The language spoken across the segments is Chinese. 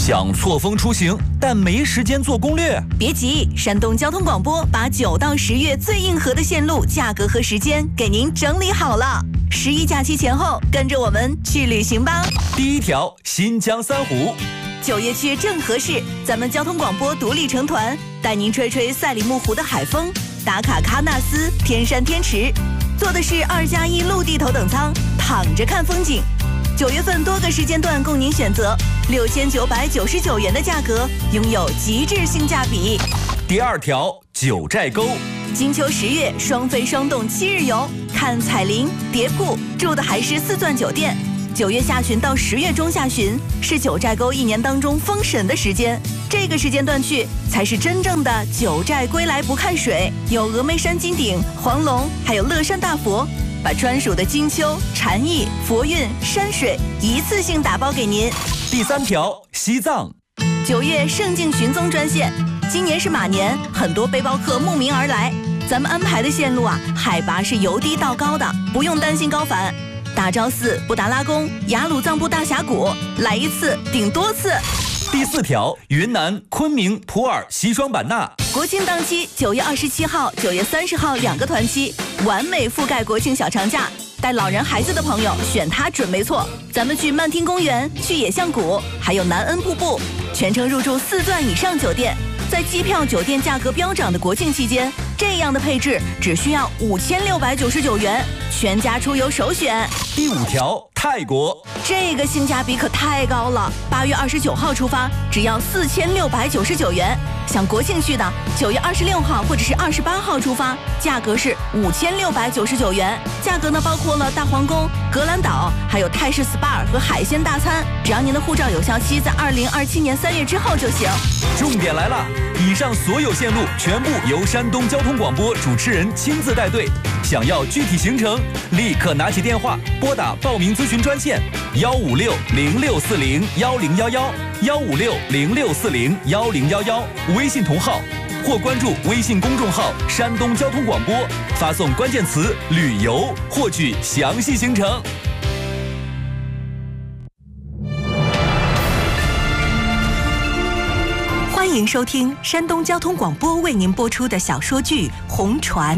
想错峰出行，但没时间做攻略？ 别急，山东交通广播把9到10月最硬核的线路、价格和时间给您整理好了。11假期前后，跟着我们去旅行吧。 第一条，新疆三湖。 9月去正合适，咱们交通广播独立成团，带您吹吹赛里木湖的海风，打卡喀纳斯、天山天池，坐的是2+1陆地头等舱，躺着看风景。9月份多个时间段供您选择，6999元的价格，拥有极致性价比。 第二条，九寨沟。 金秋10月双飞双动7日游，看彩林、蝶瀑，住的还是4钻酒店。9月下旬到10月中下旬是九寨沟1年当中封神的时间，这个时间段去才是真正的九寨归来不看水，有峨眉山金顶、黄龙，还有乐山大佛，把专属的金秋、禅意、佛韵、山水一次性打包给您。 第三条，西藏。 9月圣境寻踪专线，今年是马年，很多背包客慕名而来，咱们安排的线路海拔是由低到高的，不用担心高反。大昭寺、布达拉宫、雅鲁藏布大峡谷，来一次顶多次。 第四条，云南昆明、普洱、西双版纳。 国庆档期9月27号、9月30号2个团期，完美覆盖国庆小长假。带老人孩子的朋友选它准没错。咱们去曼听公园，去野象谷，还有南恩瀑布，全程入住4钻以上酒店。在机票、酒店价格飙涨的国庆期间，这样的配置只需要5699元，全家出游首选。 第五条，泰国。 这个性价比可太高了，8月29号出发，只要4699元。想国庆去的，9月26号或者是28号出发，价格是5699元。价格呢包括了大皇宫、格兰岛，还有泰式 SPA 和海鲜大餐。只要您的护照有效期在2027年3月之后就行。 重点来了，以上所有线路全部由山东交通广播主持人亲自带队。想要具体行程，立刻拿起电话拨打报名咨询专线15606401011，15606401011，微信同号或关注微信公众号山东交通广播，发送关键词旅游获取详细行程。 欢迎收听山东交通广播为您播出的小说剧《红船》。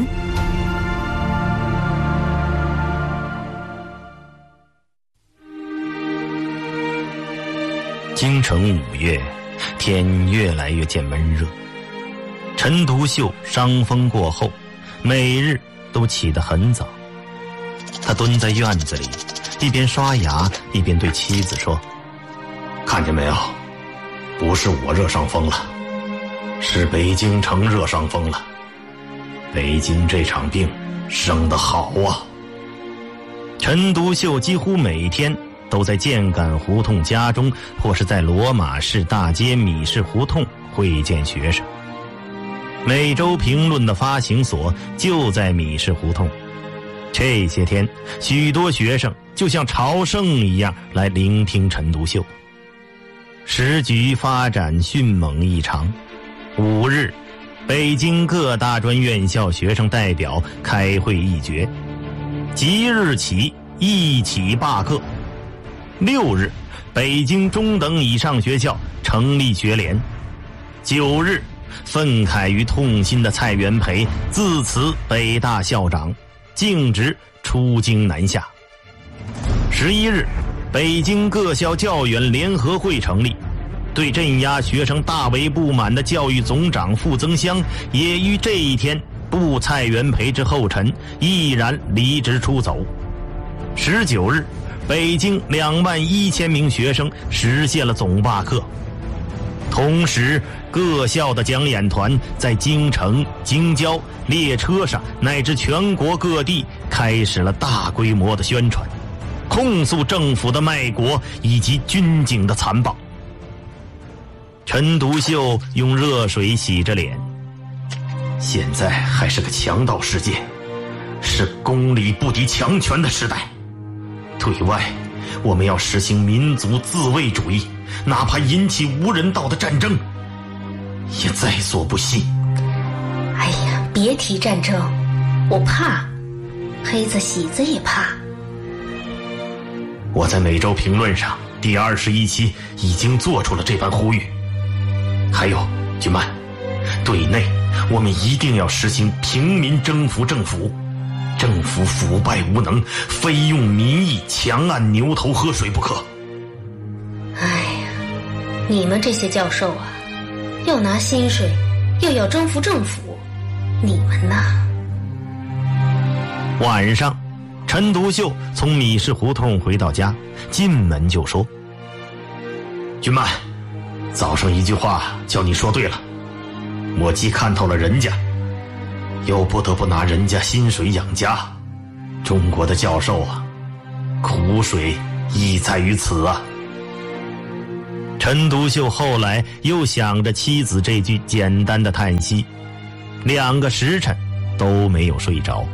京城5月，天越来越见闷热。陈独秀伤风过后，每日都起得很早。他蹲在院子里，一边刷牙一边对妻子说：“看见没有，不是我热伤风了，是北京城热伤风了。北京这场病生得好啊。”陈独秀几乎每天都在箭杆胡同家中，或是在罗马市大街米市胡同会见学生。每周评论的发行所就在米市胡同。这些天，许多学生就像朝圣一样来聆听陈独秀。时局发展迅猛异常。5日，北京各大专院校学生代表开会议决，即日起一起罢课。6日，北京中等以上学校成立学联。9日，愤慨与痛心的蔡元培自辞北大校长，径直出京南下。11日，北京各校教员联合会成立，对镇压学生大为不满的教育总长傅增湘也于这一天步蔡元培之后尘，毅然离职出走。19日，北京21000名学生实现了总罢课。同时，各校的讲演团在京城、京郊、列车上乃至全国各地开始了大规模的宣传，控诉政府的卖国以及军警的残暴。陈独秀用热水洗着脸，现在还是个强盗世界，是公理不敌强权的时代。对外，我们要实行民族自卫主义，哪怕引起无人道的战争，也在所不惜。 哎呀，别提战争，我怕，黑子喜子也怕。 我在每周评论上第21期已经做出了这番呼吁。还有，君曼，对内我们一定要实行平民征服政府，政府腐败无能，非用民意强按牛头喝水不可。 哎呀，你们这些教授啊，要拿薪水，又要征服政府，你们呐。 晚上，陈独秀从米市胡同回到家，进门就说：“君曼，早上一句话叫你说对了，我既看透了人家，又不得不拿人家薪水养家。中国的教授啊，苦水亦在于此啊。”陈独秀后来又想着妻子这句简单的叹息，2个时辰都没有睡着。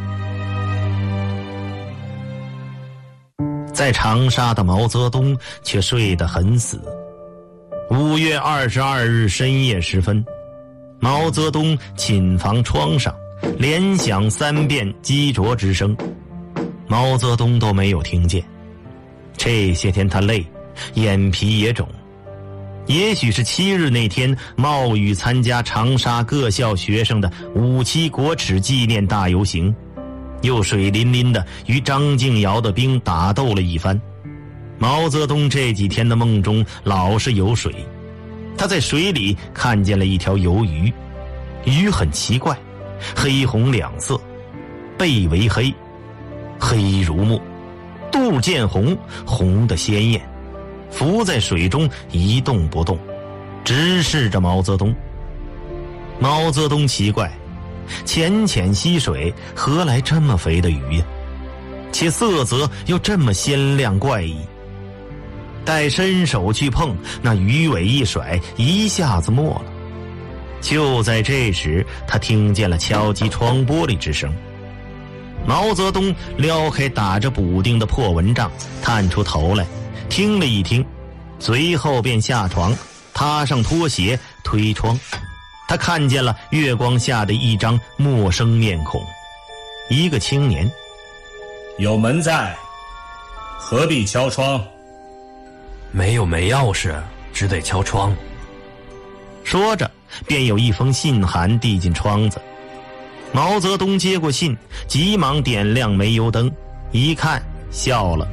在长沙的毛泽东却睡得很死。5月22日深夜时分，毛泽东寝房窗上连响3遍击啄之声，毛泽东都没有听见。这些天他累，眼皮也肿。也许是7日那天冒雨参加长沙各校学生的5七国耻纪念大游行，又水淋淋的与张敬尧的兵打斗了一番。毛泽东这几天的梦中老是有水，他在水里看见了一条游鱼，鱼很奇怪，黑红2色，背为黑，黑如墨，肚见红，红的鲜艳，浮在水中一动不动，直视着毛泽东。毛泽东奇怪，浅浅溪水何来这么肥的鱼呀？且色泽又这么鲜亮怪异。待伸手去碰，那鱼尾一甩，一下子没了。就在这时，他听见了敲击窗玻璃之声。毛泽东撩开打着补丁的破蚊帐，探出头来听了一听，随后便下床，踏上拖鞋推窗。他看见了月光下的一张陌生面孔，一个青年。 有门在，何必敲窗？ 没有煤钥匙，只得敲窗。 说着便有一封信函递进窗子。毛泽东接过信，急忙点亮煤油灯，一看笑了。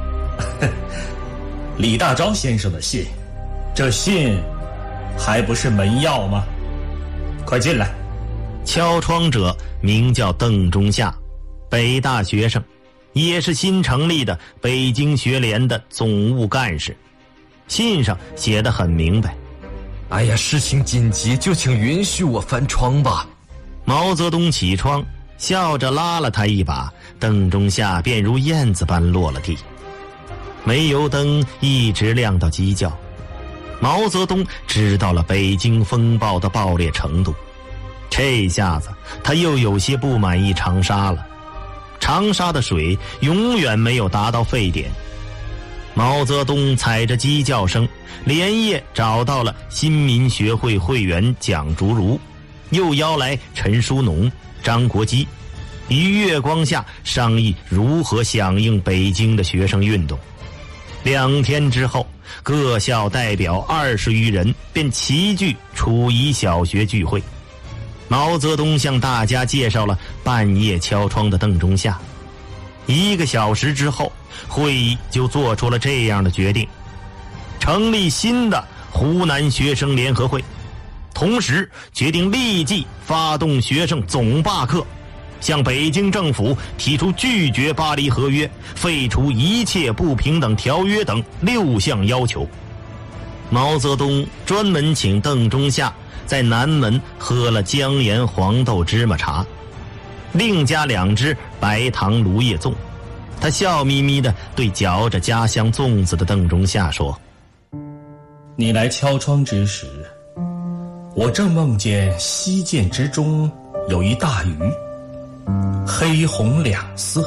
李大钊先生的信，这信还不是门钥吗？快进来。 敲窗者名叫邓中夏，北大学生，也是新成立的北京学联的总务干事。信上写得很明白： 哎呀，事情紧急，就请允许我翻窗吧。 毛泽东起窗，笑着拉了他一把，邓中夏便如燕子般落了地。煤油灯一直亮到鸡叫。毛泽东知道了北京风暴的暴烈程度，这下子他又有些不满意长沙了。长沙的水永远没有达到沸点。毛泽东踩着鸡叫声，连夜找到了新民学会会员蒋竹如，又邀来陈书农、张国基，于月光下商议如何响应北京的学生运动。2天之后，各校代表20余人便齐聚楚仪小学聚会。毛泽东向大家介绍了半夜敲窗的邓中夏。1个小时之后，会议就做出了这样的决定：成立新的湖南学生联合会，同时决定立即发动学生总罢课，向北京政府提出拒绝巴黎合约、废除一切不平等条约等6项要求。毛泽东专门请邓中夏在南门喝了姜盐黄豆芝麻茶，另加2只白糖芦叶粽。他笑眯眯地对嚼着家乡粽子的邓中夏说： 你来敲窗之时，我正梦见溪涧之中有一大鱼，黑红2色。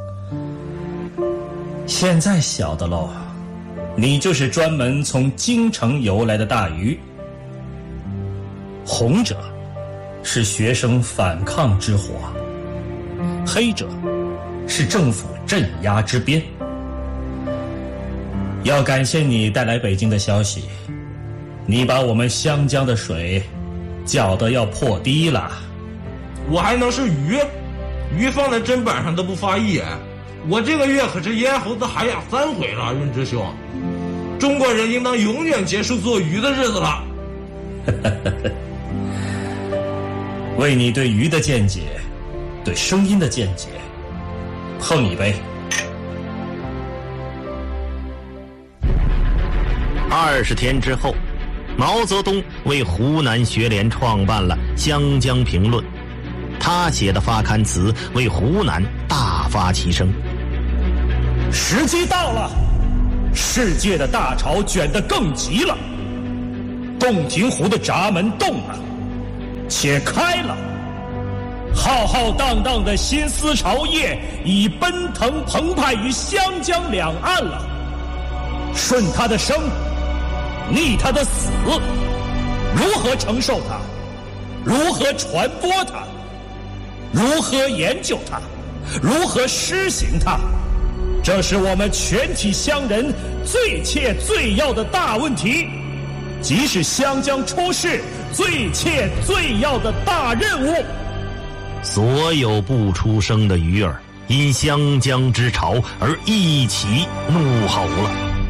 现在晓得喽，你就是专门从京城游来的大鱼。红者是学生反抗之火，黑者是政府镇压之鞭。 要感谢你带来北京的消息，你把我们湘江的水搅得要破堤了。 我还能是鱼？鱼放在砧板上都不发一眼。我这个月可是咽喉子海哑3回了，润之兄。中国人应当永远结束做鱼的日子了。 为你对鱼的见解，对声音的见解，碰一杯。 20天之后，毛泽东为湖南学联创办了《湘江评论》，他写的发刊词为湖南大发其声。 时机到了，世界的大潮卷得更急了，洞庭湖的闸门动了，且开了，浩浩荡荡的新思潮液已奔腾澎湃于湘江两岸了。顺它的生，逆它的死，如何承受它？如何传播它？如何研究它？如何施行它？这是我们全体乡人最切最要的大问题，即是湘江出事最切最要的大任务。 所有不出声的鱼儿因湘江之潮而一起怒吼了。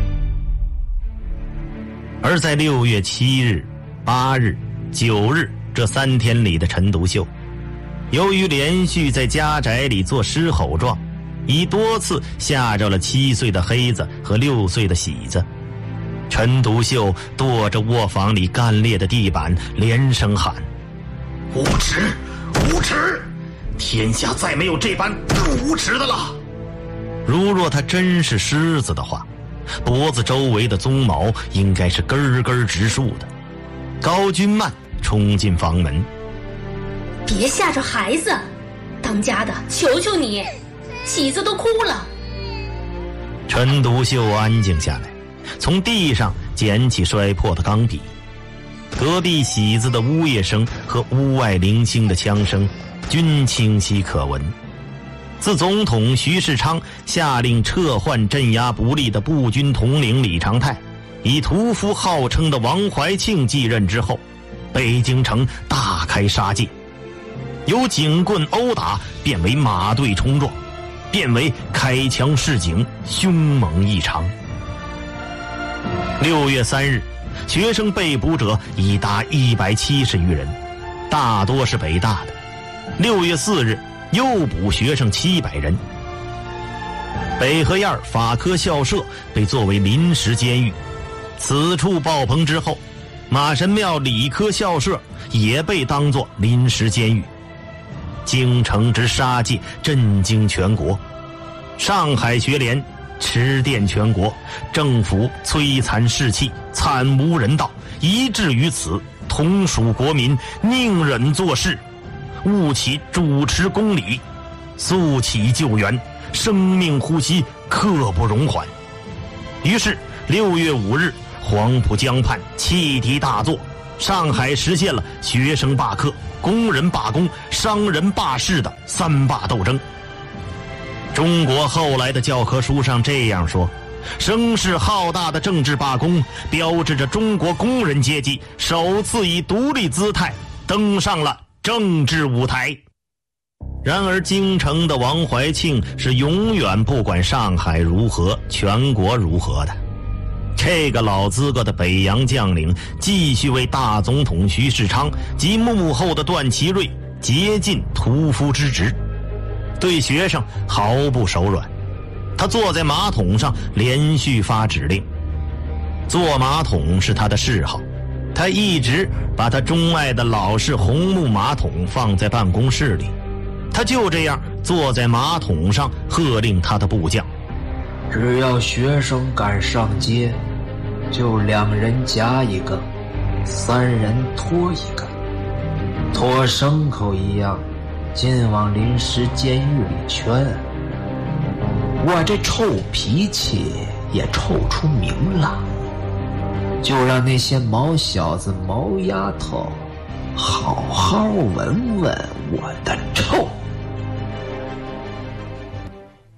而在6月7日、8日、9日这3天里的陈独秀，由于连续在家宅里做狮吼状，已多次吓着了7岁的黑子和6岁的喜子。陈独秀跺着卧房里干裂的地板，连声喊：无耻！无耻！天下再没有这般更无耻的了！如若他真是狮子的话，脖子周围的鬃毛应该是根根直竖的。高君曼冲进房门： 别吓着孩子，当家的求求你，喜子都哭了。 陈独秀安静下来，从地上捡起摔破的钢笔。隔壁喜子的呜咽声和屋外零星的枪声均清晰可闻。自总统徐世昌下令撤换镇压不力的步军统领李长泰，以屠夫号称的王怀庆继任之后，北京城大开杀戒，由警棍殴打变为马队冲撞，变为开枪示警，凶猛异常。6月3日，学生被捕者已达170余人，大多是北大的。6月4日，又捕学生700人。北河沿法科校舍被作为临时监狱，此处爆棚之后，马神庙理科校舍也被当作临时监狱。京城之杀戒震惊全国，上海学联驰电全国，政府摧残士气，惨无人道，以至于此，同属国民宁忍做事，务起主持公理，速起救援，生命呼吸刻不容缓。于是6月5日，黄浦江畔汽笛大作，上海实现了学生罢课、工人罢工、商人罢市的3罢斗争。中国后来的教科书上这样说：声势浩大的政治罢工标志着中国工人阶级首次以独立姿态登上了政治舞台。然而京城的王怀庆是永远不管上海如何，全国如何的。这个老资格的北洋将领继续为大总统徐世昌及幕后的段祺瑞竭尽屠夫之职，对学生毫不手软。他坐在马桶上连续发指令，坐马桶是他的嗜好，他一直把他钟爱的老式红木马桶放在办公室里。他就这样坐在马桶上喝令他的部将： 只要学生敢上街，就2人夹一个，3人拖一个，拖牲口一样尽往临时监狱里圈。我这臭脾气也臭出名了，就让那些毛小子毛丫头好好闻闻我的臭。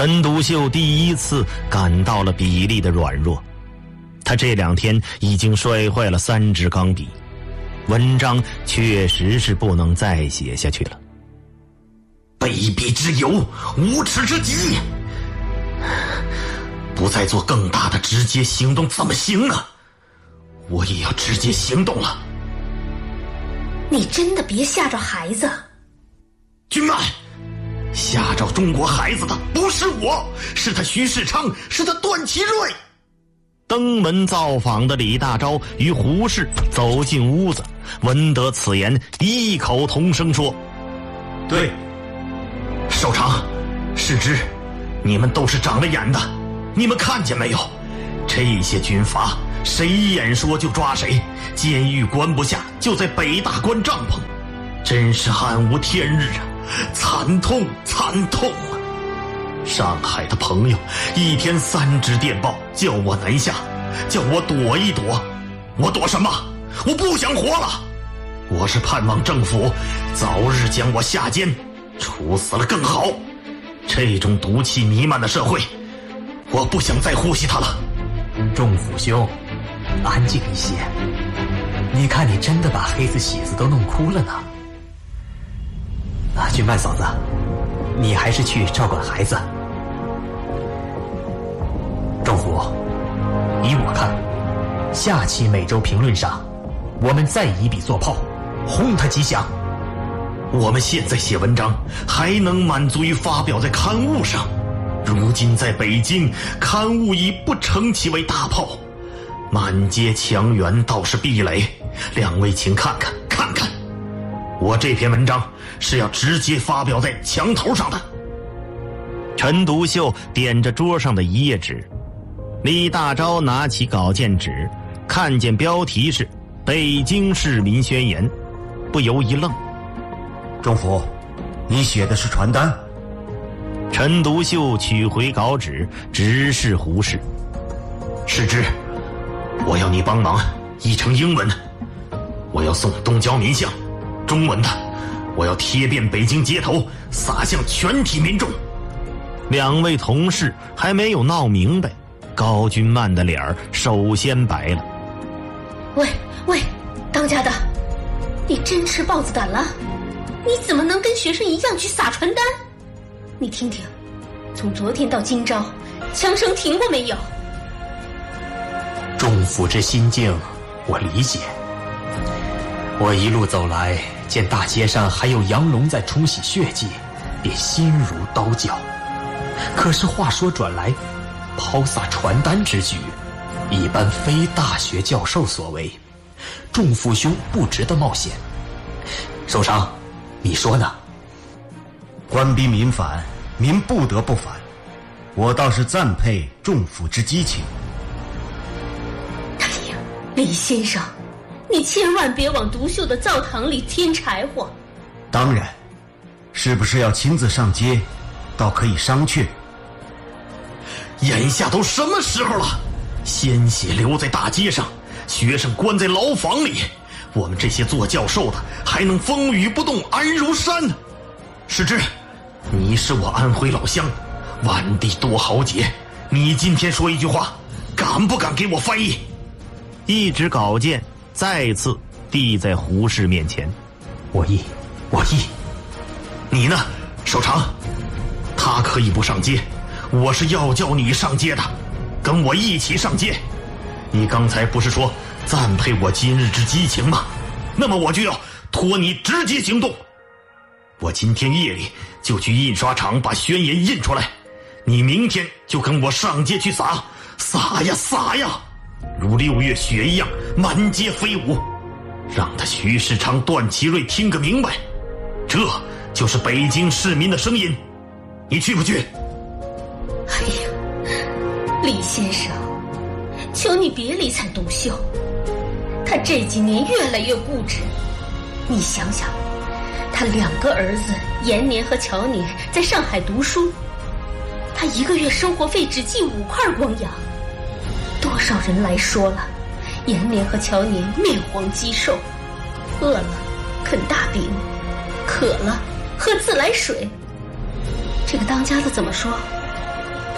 陈独秀第一次感到了比例的软弱，他这2天已经摔坏了3支钢笔，文章确实是不能再写下去了。 卑鄙之有，无耻之极，不再做更大的直接行动怎么行啊？我也要直接行动了。 你真的别吓着孩子。 君曼，吓着中国孩子的不是我，是他徐世昌，是他段祺瑞。 登门造访的李大钊与胡适走进屋子，闻得此言，异口同声说： 对，首长、世之，你们都是长了眼的，你们看见没有？这些军阀谁眼说就抓谁，监狱关不下就在北大关帐篷，真是暗无天日啊！惨痛惨痛啊！上海的朋友1天3支电报叫我南下，叫我躲一躲。我躲什么？我不想活了。我是盼望政府早日将我下监，处死了更好。这种毒气弥漫的社会，我不想再呼吸它了。 仲甫兄，安静一些。你看你真的把黑子喜子都弄哭了呢。君曼嫂子，你还是去照管孩子。仲甫，依我看，下期《每周评论》上，我们再以笔作炮，轰他几响。 我们现在写文章还能满足于发表在刊物上，如今在北京，刊物已不称其为大炮，满街墙垣倒是壁垒。2位请看看，我这篇文章是要直接发表在墙头上的。 陈独秀点着桌上的一页纸，李大钊拿起稿件纸，看见标题是《北京市民宣言》，不由一愣。 仲甫，你写的是传单？ 陈独秀取回稿纸，直视胡适。 世之，我要你帮忙译成英文，我要送东交民巷；中文的，我要贴遍北京街头，撒向全体民众。 2位同事还没有闹明白，高君曼的脸儿首先白了。 喂，当家的，你真吃豹子胆了？你怎么能跟学生一样去撒传单？你听听，从昨天到今朝，枪声停过没有？ 仲甫之心境，我理解。我一路走来，见大街上还有洋龙在冲洗血迹，便心如刀绞。 可是话说转来，抛洒传单之举，一般非大学教授所为，仲甫兄不值得冒险。首长，你说呢？ 官逼民反，民不得不反，我倒是赞佩仲甫之激情。 哎呀，李先生，你千万别往独秀的灶堂里添柴火。 当然，是不是要亲自上街？ 倒可以商榷。 眼下都什么时候了？鲜血流在大街上，学生关在牢房里，我们这些做教授的还能风雨不动，安如山？世之，你是我安徽老乡，万地多豪杰，你今天说一句话，敢不敢给我翻译？ 一纸稿件再次递在胡适面前， 我译。 你呢，首长？ 他可以不上街，我是要叫你上街的，跟我一起上街。你刚才不是说赞佩我今日之激情吗？那么我就要托你直接行动。我今天夜里就去印刷厂把宣言印出来，你明天就跟我上街去撒呀，如6月雪一样满街飞舞，让他徐世昌、段祺瑞听个明白，这就是北京市民的声音。 你去不去？ 哎呀，李先生，求你别理睬独秀，他这几年越来越固执。你想想，他2个儿子延年和乔年在上海读书，他1个月生活费只计5块光洋。多少人来说了，延年和乔年面黄肌瘦，饿了啃大饼，渴了喝自来水。 这个当家的怎么说？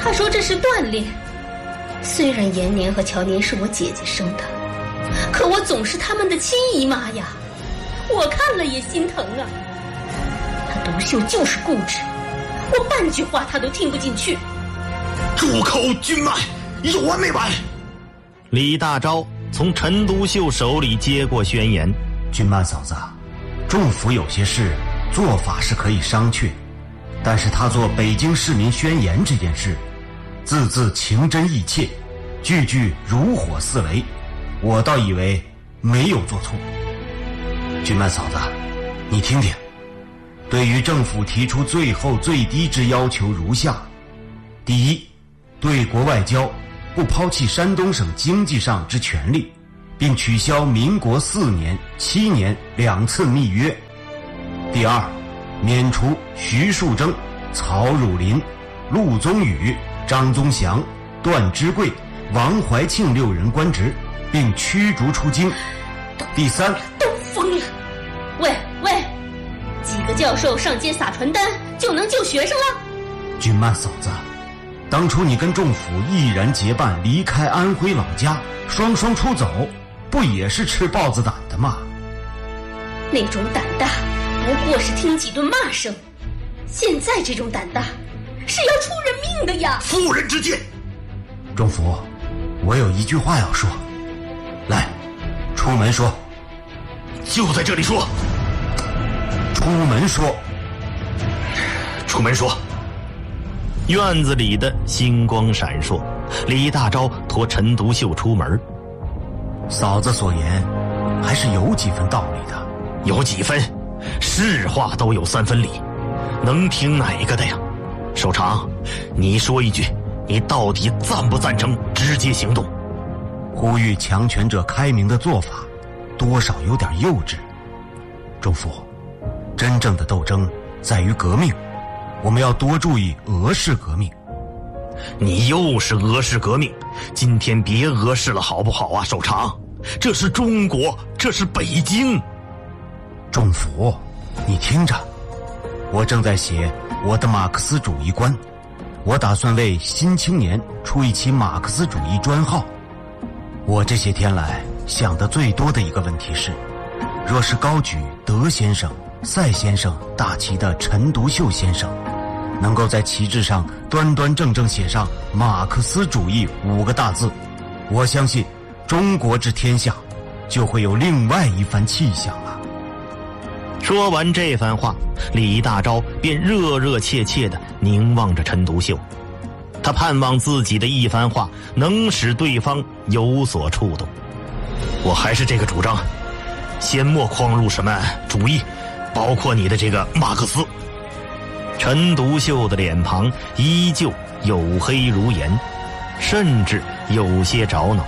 他说这是锻炼。虽然延年和乔年是我姐姐生的，可我总是他们的亲姨妈呀，我看了也心疼啊。他独秀就是固执，我半句话他都听不进去。 住口，君曼，有完没完？ 李大钊从陈独秀手里接过宣言。 君曼嫂子，仲甫有些事做法是可以商榷，但是他做北京市民宣言这件事，字字情真意切，句句如火似雷，我倒以为没有做错。君曼嫂子，你听听，对于政府提出最后最低之要求如下：第一，对国外交不抛弃山东省经济上之权利，并取消民国4年、7年2次密约。第二，免除徐树铮、曹汝霖、陆宗舆、张宗祥、段芝贵、王怀庆6人官职，并驱逐出京。第三， 都疯了！喂，几个教授上街撒传单就能救学生了？ 君曼嫂子，当初你跟仲甫毅然结伴离开安徽老家，双双出走，不也是吃豹子胆的吗？ 那种胆大不过是听几顿骂声，现在这种胆大是要出人命的呀！ 妇人之见。 仲甫，我有一句话要说，来，出门说。 就在这里说。 出门说。 出门说。 院子里的星光闪烁，李大钊托陈独秀出门。 嫂子所言还是有几分道理的。 有几分？是话都有3分理，能听哪个的呀？首长，你说一句，你到底赞不赞成直接行动？ 呼吁强权者开明的做法，多少有点幼稚。仲甫，真正的斗争在于革命，我们要多注意俄式革命。 你又是俄式革命，今天别俄式了好不好啊，首长？这是中国，这是北京。 仲甫，你听着，我正在写我的马克思主义观，我打算为《新青年》出一期马克思主义专号。我这些天来想的最多的一个问题是，若是高举德先生、赛先生大旗的陈独秀先生，能够在旗帜上端端正正写上马克思主义5个大字，我相信中国之天下就会有另外一番气象了。 说完这番话，李大钊便热热切切地凝望着陈独秀，他盼望自己的一番话能使对方有所触动。我还是这个主张，先莫框入什么主义，包括你的这个马克思。陈独秀的脸庞依旧黝黑如盐，甚至有些着恼。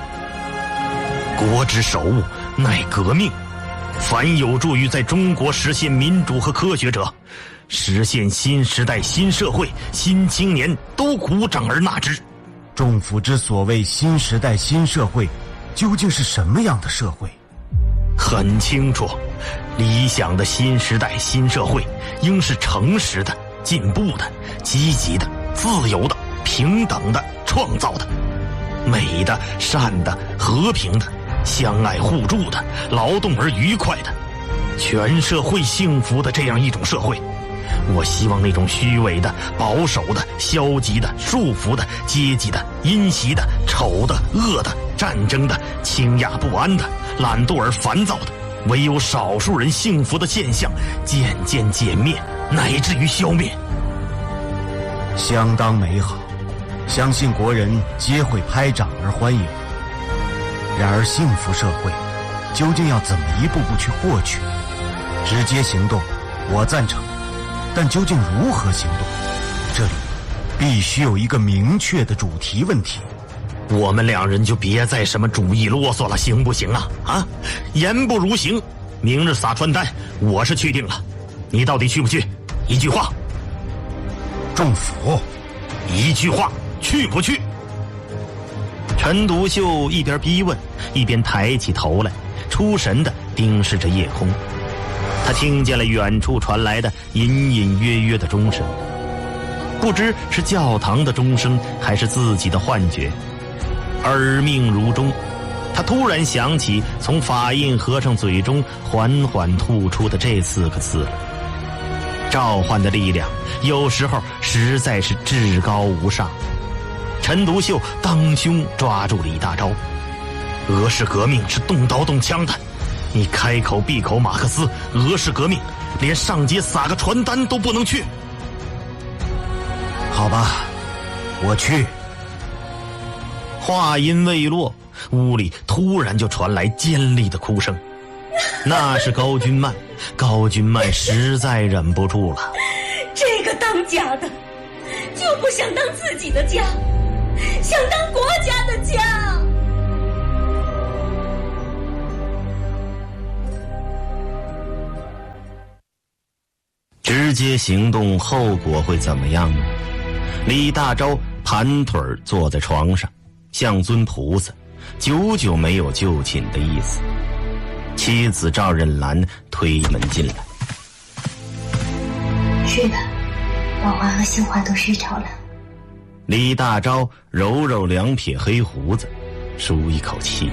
国之首务乃革命，凡有助于在中国实现民主和科学者，实现新时代新社会新青年，都鼓掌而纳之。 仲甫之所谓新时代新社会，究竟是什么样的社会？ 很清楚，理想的新时代新社会应是诚实的、进步的、积极的、自由的、平等的、创造的、美的、善的、和平的、相爱互助的、劳动而愉快的、全社会幸福的这样一种社会。我希望那种虚伪的、保守的、消极的、束缚的、阶级的、阴习的、丑的、恶的、战争的、倾轧不安的、懒惰而烦躁的，唯有少数人幸福的现象渐渐减灭，乃至于消灭。 相当美好，相信国人皆会拍掌而欢迎。然而幸福社会究竟要怎么一步步去获取？直接行动我赞成，但究竟如何行动？这里必须有一个明确的主题问题。 我们两人就别再什么主义啰嗦了，行不行啊？啊，言不如行。明日撒传单，我是去定了，你到底去不去？一句话。 仲甫， 一句话，去不去？陈独秀一边逼问，一边抬起头来，出神地盯视着夜空。他听见了远处传来的隐隐约约的钟声。 不知是教堂的钟声还是自己的幻觉，耳鸣如钟。他突然想起从法印和尚嘴中缓缓吐出的这4个字了。召唤的力量有时候实在是至高无上。陈独秀当胸抓住李大钊，俄式革命是动刀动枪的，你开口闭口马克思，俄式革命连上街撒个传单都不能去。 好吧，我去。 话音未落，屋里突然就传来尖利的哭声，那是高君曼。高君曼实在忍不住了。 这个当家的就不想当自己的家，想当国家的家。 直接行动后果会怎么样呢？李大钊盘腿坐在床上，像尊菩萨，久久没有就寝的意思。妻子赵任兰推门进来。 睡吧，宝华和杏花都睡着了。 李大钊揉揉2撇黑胡子，舒一口气。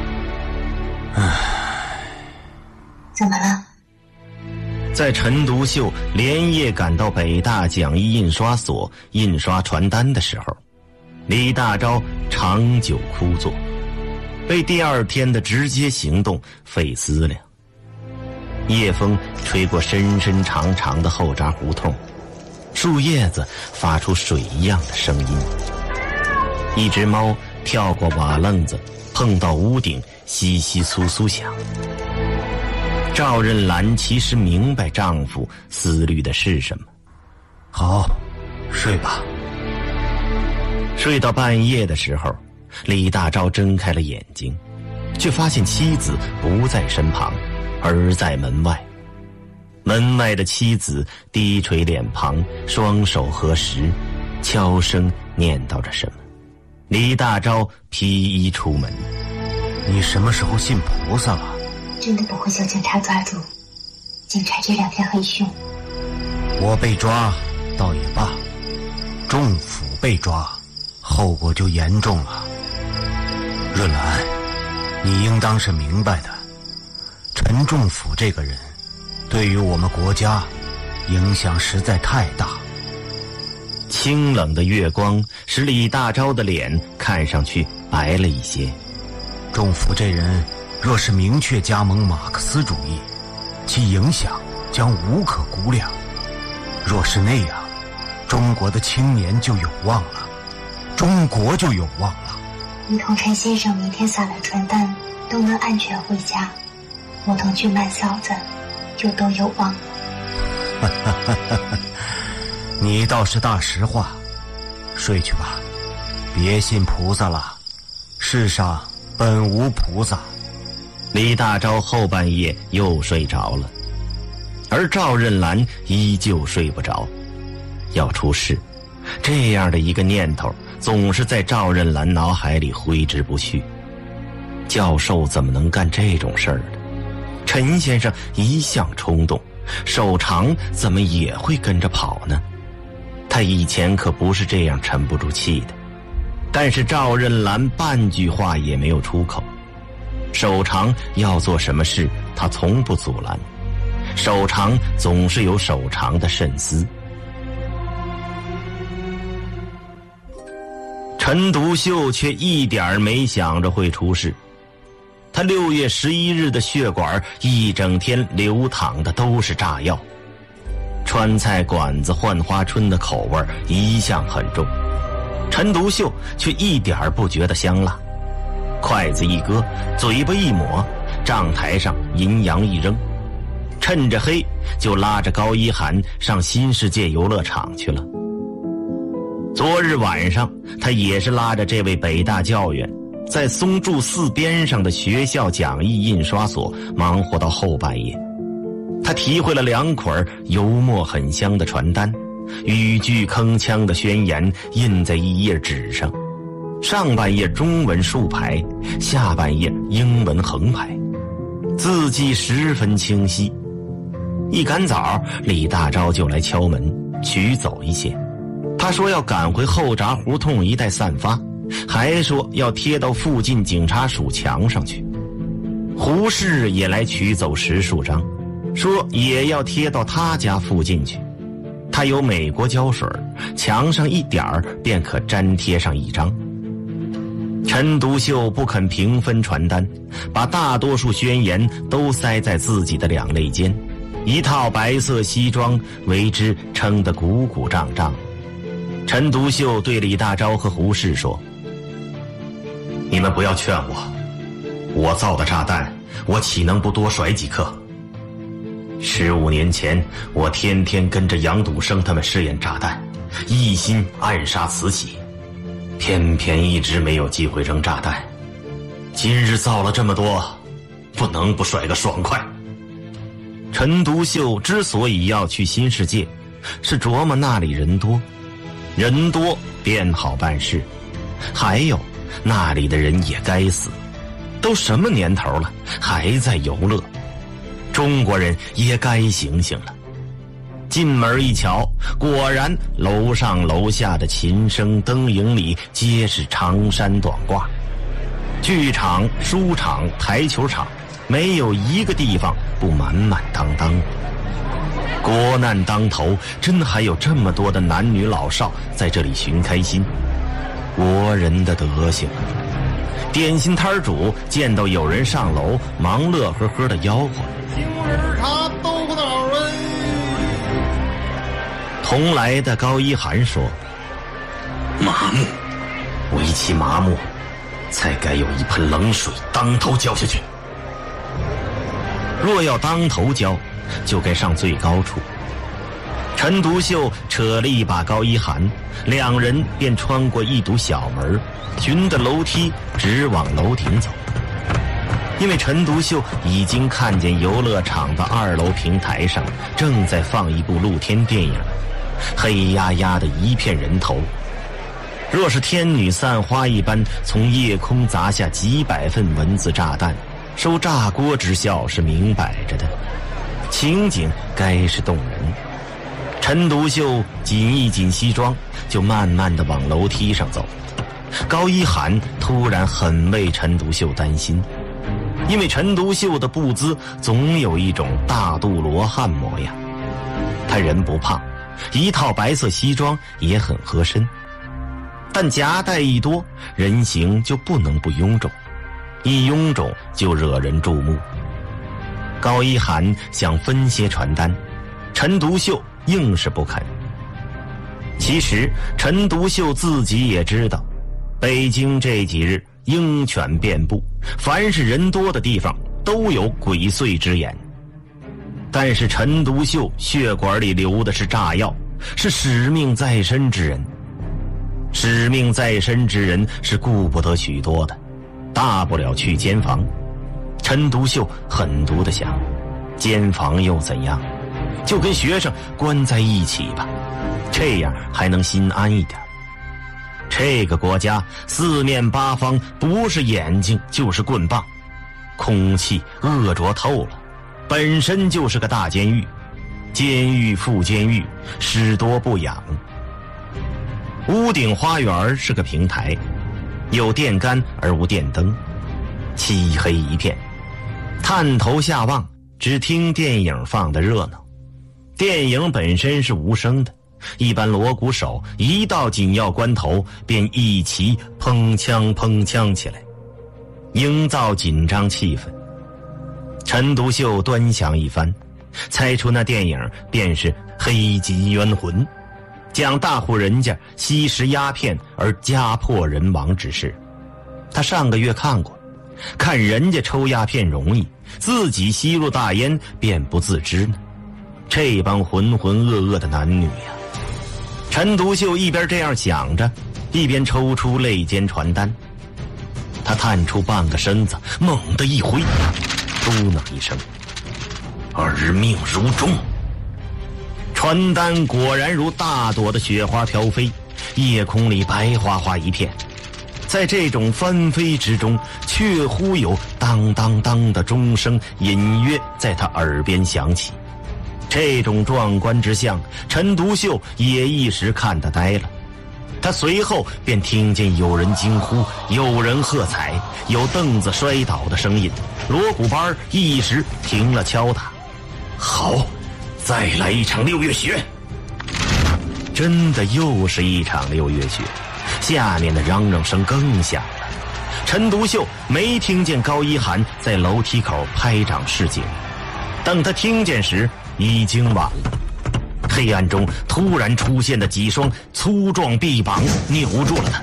怎么了？ 在陈独秀连夜赶到北大讲义印刷所印刷传单的时候，李大钊长久枯坐，被第2天的直接行动费思量。夜风吹过深深长长的后闸胡同，树叶子发出水一样的声音。一只猫跳过瓦楞子，碰到屋顶，窸窸窣窣响。赵任兰其实明白丈夫思虑的是什么。 好，睡吧。 睡到半夜的时候，李大钊睁开了眼睛，却发现妻子不在身旁，而在门外。门外的妻子低垂脸庞，双手合十，悄声念叨着什么。李大钊披衣出门。 你什么时候信菩萨了？ 真的不会叫警察抓住。警察这2天很凶。 我被抓倒也罢，仲甫被抓，后果就严重了。润兰，你应当是明白的，陈仲甫这个人对于我们国家影响实在太大。 清冷的月光使李大钊的脸看上去白了一些。 仲甫这人若是明确加盟马克思主义，其影响将无可估量。若是那样，中国的青年就有望了，中国就有望了。 你同陈先生明天撒了传单都能安全回家，我同君曼嫂子就都有望。 你倒是大实话。睡去吧，别信菩萨了，世上本无菩萨。 李大钊后半夜又睡着了，而赵任兰依旧睡不着。要出事，这样的一个念头总是在赵任兰脑海里挥之不去。教授怎么能干这种事儿呢？陈先生一向冲动，手长怎么也会跟着跑呢？他以前可不是这样沉不住气的。但是赵任兰半句话也没有出口。手长要做什么事，他从不阻拦。手长总是有手长的慎思。陈独秀却一点没想着会出事。他6月11日的血管一整天流淌的都是炸药。川菜馆子浣花春的口味一向很重，陈独秀却一点不觉得香辣。筷子一搁，嘴巴一抹，账台上银洋一扔，趁着黑就拉着高一涵上新世界游乐场去了。昨日晚上他也是拉着这位北大教员在松柱寺边上的学校讲义印刷所忙活到后半夜。他提回了2捆油墨很香的传单，语句铿锵的宣言印在一页纸上，上半页中文竖排，下半页英文横排，字迹十分清晰。一赶早，李大钊就来敲门，取走一些。 他说要赶回后闸胡同一带散发，还说要贴到附近警察署墙上去。胡适也来取走10数张，说也要贴到他家附近去。他有美国胶水，墙上一点儿便可粘贴上1张。陈独秀不肯平分传单，把大多数宣言都塞在自己的2肋间，一套白色西装为之撑得鼓鼓胀胀。陈独秀对李大钊和胡适说：“你们不要劝我造的炸弹，我岂能不多甩几颗？15年前，我天天跟着杨笃生他们试验炸弹，一心暗杀慈禧，偏偏一直没有机会扔炸弹。今日造了这么多，不能不甩个爽快。”陈独秀之所以要去新世界，是琢磨那里人多，人多便好办事，还有那里的人也该死，都什么年头了，还在游乐，中国人也该醒醒了。进门一瞧，果然楼上楼下的琴声灯影里皆是长衫短褂，剧场、书场、台球场，没有一个地方不满满当当。国难当头，真还有这么多的男女老少在这里寻开心。国人的德行。点心摊主见到有人上楼，忙乐呵呵的吆喝：“ 杏仁茶豆腐脑儿！” 同来的高一涵说：“麻木，为其麻木，才该有一盆冷水当头浇下去。若要当头浇，就该上最高处。”陈独秀扯了一把高一涵，2人便穿过一堵小门，循着楼梯直往楼顶走。因为陈独秀已经看见游乐场的2楼平台上正在放一部露天电影，黑压压的一片人头。若是天女散花一般从夜空砸下几百份文字炸弹，收炸锅之效是明摆着的，情景该是动人。陈独秀紧一紧西装，就慢慢地往楼梯上走。高一涵突然很为陈独秀担心，因为陈独秀的步姿总有一种大肚罗汉模样。他人不胖，一套白色西装也很合身，但夹带一多，人形就不能不臃肿，一臃肿就惹人注目。高一涵想分些传单，陈独秀硬是不肯。其实陈独秀自己也知道，北京这几日鹰犬遍布，凡是人多的地方都有鬼祟之眼。但是陈独秀血管里流的是炸药，是使命在身之人。使命在身之人是顾不得许多的，大不了去监房。陈独秀狠毒地想，监房又怎样，就跟学生关在一起吧，这样还能心安一点。这个国家四面八方不是眼睛就是棍棒，空气恶浊透了，本身就是个大监狱，监狱复监狱，使多不养。屋顶花园是个平台，有电杆而无电灯，漆黑一片，探头下望，只听电影放的热闹。电影本身是无声的，一般锣鼓手一到紧要关头便一齐砰锵砰锵起来，营造紧张气氛。陈独秀端详一番，猜出那电影便是《黑极冤魂》，讲大户人家吸食鸦片而家破人亡之事。他上个月看过，看人家抽鸦片容易，自己吸入大烟便不自知呢。这帮浑浑噩噩的男女呀！陈独秀一边这样想着，一边抽出肋间传单。他探出半个身子，猛地一挥，嘟囔一声：“尔命如钟。”传单果然如大朵的雪花飘飞，夜空里白花花一片。在这种翻飞之中，却忽有当当当的钟声隐约在他耳边响起。这种壮观之象，陈独秀也一时看得呆了。 他随后便听见有人惊呼，有人喝彩，有凳子摔倒的声音，锣鼓班一时停了敲打。 好，再来一场6月雪。 真的又是一场6月雪，下面的嚷嚷声更响了。陈独秀没听见高一涵在楼梯口拍掌示警，等他听见时已经晚了。黑暗中突然出现的几双粗壮臂膀扭住了他。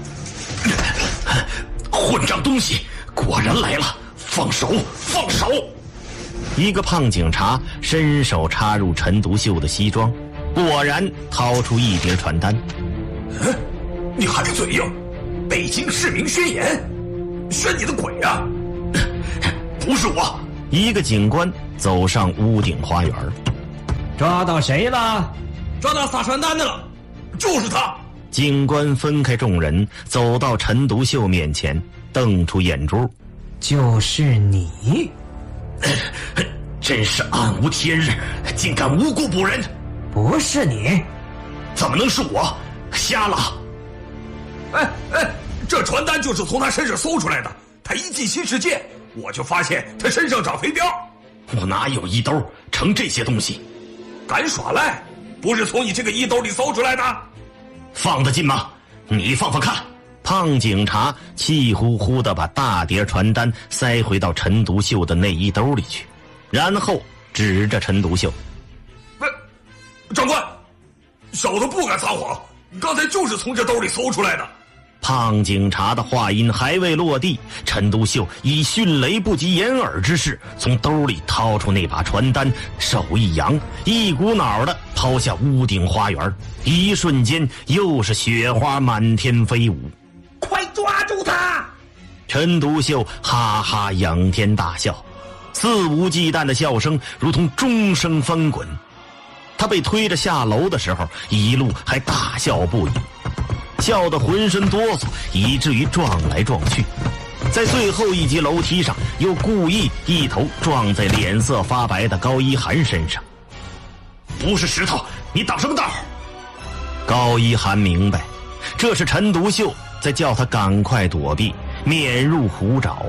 混账东西，果然来了！放手，放手！ 一个胖警察伸手插入陈独秀的西装，果然掏出一叠传单。 你还嘴硬！北京市民宣言，宣你的鬼啊！不是我。 一个警官走上屋顶花园。 抓到谁了？ 抓到撒传单的了， 就是他。 警官分开众人，走到陈独秀面前，瞪出眼珠。 就是你？ 真是暗无天日，竟敢无故捕人！ 不是你， 怎么能是我？瞎了！这传单就是从他身上搜出来的。他一进新世界，我就发现他身上长飞镖。我哪有衣兜盛这些东西？敢耍赖？不是从你这个衣兜里搜出来的？放得进吗？你放放看。 胖警察气呼呼地把大叠传单塞回到陈独秀的内衣兜里去，然后指着陈独秀：“ 长官，小的不敢撒谎，刚才就是从这兜里搜出来的。” 胖警察的话音还未落地，陈独秀以迅雷不及掩耳之势从兜里掏出那把传单，手一扬，一股脑的抛下屋顶花园，一瞬间又是雪花满天飞舞。 快抓住他！ 陈独秀哈哈仰天大笑，肆无忌惮的笑声如同钟声翻滚。他被推着下楼的时候，一路还大笑不已，笑得浑身哆嗦，以至于撞来撞去。在最后一级楼梯上，又故意一头撞在脸色发白的高一涵身上。 不是石头，你挡什么道？ 高一涵明白，这是陈独秀在叫他赶快躲避，免入虎爪。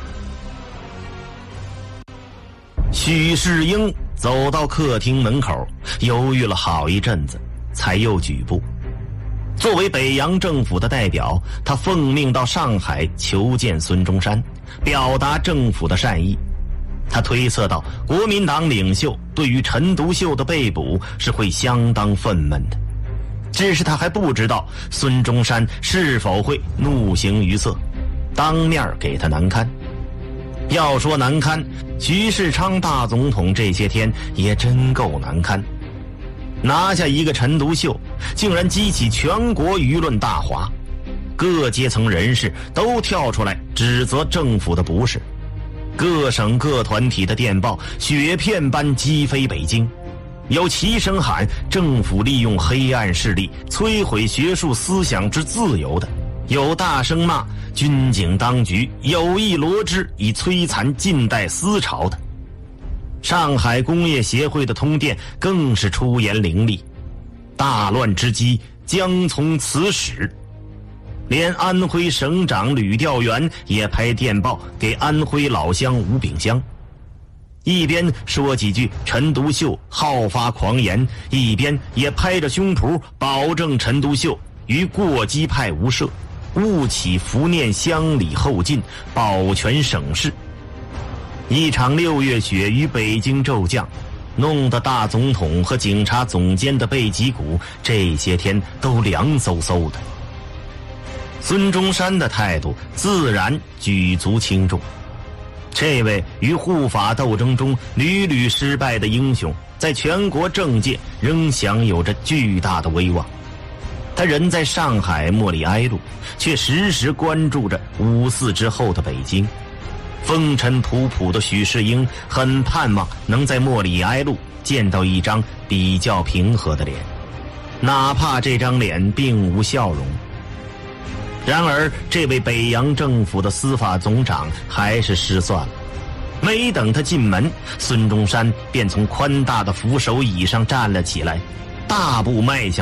许世英走到客厅门口，犹豫了好一阵子，才又举步。作为北洋政府的代表，他奉命到上海求见孙中山，表达政府的善意。他推测到国民党领袖对于陈独秀的被捕是会相当愤懑的，只是他还不知道孙中山是否会怒形于色，当面给他难堪。要说难堪，徐世昌大总统这些天也真够难堪。拿下一个陈独秀，竟然激起全国舆论大哗，各阶层人士都跳出来指责政府的不是，各省各团体的电报雪片般击飞北京，有齐声喊政府利用黑暗势力摧毁学术思想之自由的，有大声骂军警当局有意罗织以摧残近代思潮的。上海工业协会的通电更是出言凌厉，大乱之机将从此始。连安徽省长吕调元也拍电报给安徽老乡吴炳湘，一边说几句陈独秀好发狂言，一边也拍着胸脯保证陈独秀于过激派无涉，勿起伏念乡里后进，保全省市。一场6月雪于北京骤降，弄得大总统和警察总监的背脊骨这些天都凉飕飕的。孙中山的态度自然举足轻重。这位于护法斗争中屡屡失败的英雄，在全国政界仍享有着巨大的威望。他人在上海莫里埃路，却时时关注着5·4之后的北京。风尘仆仆的许世英很盼望能在莫里埃路见到一张比较平和的脸，哪怕这张脸并无笑容。然而这位北洋政府的司法总长还是失算了。没等他进门，孙中山便从宽大的扶手椅上站了起来，大步迈向他，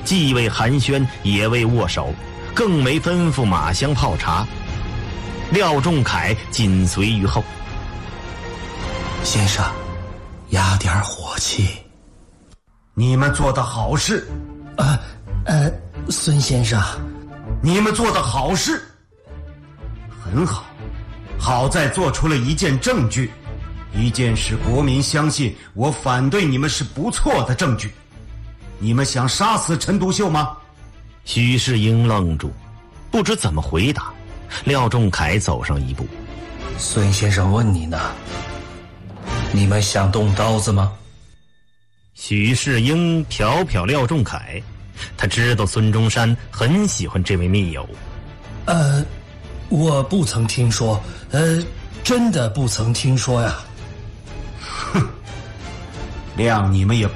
既未寒暄，也未握手，更没吩咐马香泡茶。廖仲恺紧随于后。 先生，压点火气。 你们做的好事。 孙先生， 你们做的好事。很好，好在做出了一件证据，一件使国民相信我反对你们是不错的证据。你们想杀死陈独秀吗？ 许世英愣住，不知怎么回答。廖仲恺走上一步。 孙先生问你呢，你们想动刀子吗？ 许世英瞟瞟廖仲恺，他知道孙中山很喜欢这位密友。 我不曾听说，真的不曾听说呀。 哼，谅你们也